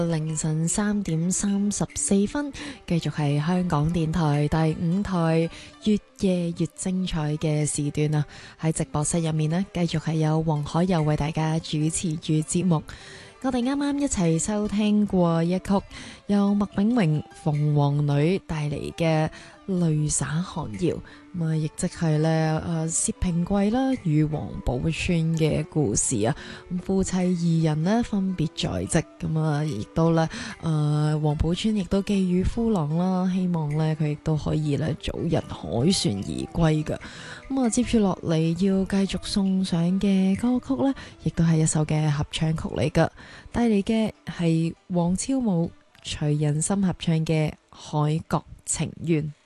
凌晨3:34，繼續係香港電台第5台越夜越精彩嘅時段啊！喺直播室入面呢，繼續係有黃海佑為大家主持住節目。我哋啱啱一齊收聽過一曲由麥炳榮、鳳凰女帶嚟嘅淚灑寒窯，咁啊，亦即係咧薛平貴啦與王寶釧嘅故事啊。咁夫妻二人呢分別在即，咁啊，亦都咧王寶釧亦都寄語夫郎啦，希望咧佢亦都可以咧早日凱旋而歸噶。咁啊，接住落嚟要繼續送上嘅歌曲呢，亦都係一首嘅合唱曲嚟噶，帶嚟嘅係黃超武、徐仁心合唱嘅《海角情緣》。